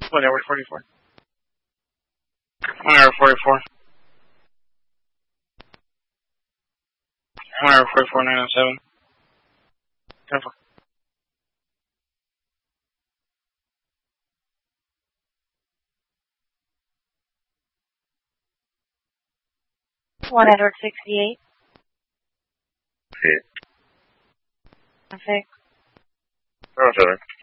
1 Edward 44. 1 Edward 44. 1 Edward 44, 907. 10-4. One Edward 68. Hit. 6. 07.